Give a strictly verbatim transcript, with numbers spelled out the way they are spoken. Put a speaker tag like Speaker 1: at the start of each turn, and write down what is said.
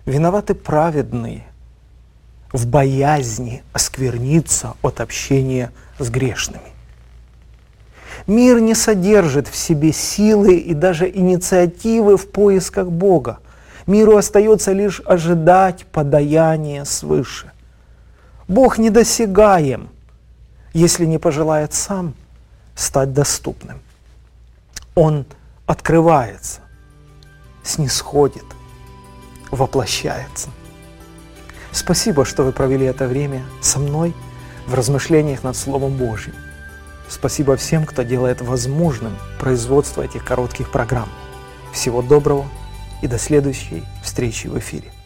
Speaker 1: Виноваты праведные в боязни оскверниться от общения с грешными. Мир не содержит в себе силы и даже инициативы в поисках Бога. Миру остается лишь ожидать подаяния свыше. Бог недосягаем, если не пожелает сам стать доступным. Он открывается, снисходит, воплощается. Спасибо, что вы провели это время со мной в размышлениях над Словом Божьим. Спасибо всем, кто делает возможным производство этих коротких программ. Всего доброго и до следующей встречи в эфире.